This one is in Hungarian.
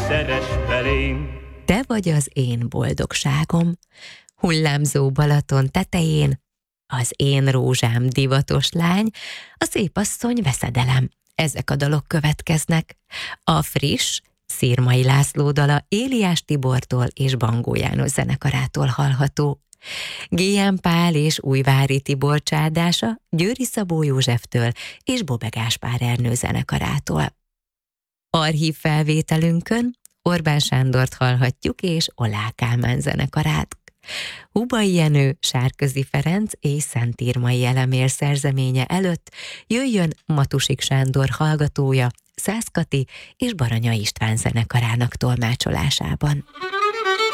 szeres belém. Te vagy az én boldogságom, hullámzó Balaton tetején, az én rózsám divatos lány, a szép asszony veszedelem. Ezek a dalok következnek. A friss, Szirmai László dala Éliás Tibortól és Bangó János zenekarától hallható. Guillaume Pál és Újvári Tibor csádása Győri Szabó Józseftől és Bobbe Gáspár Ernő zenekarától. Archív felvételünkön Orbán Sándort hallhatjuk és Oláh Kálmán zenekarát. Hubai Jenő, Sárközi Ferenc és Szent Irmai Elemér szerzeménye előtt jöjjön Matusik Sándor hallgatója, Szász Kati és Baranya István zenekarának tolmácsolásában.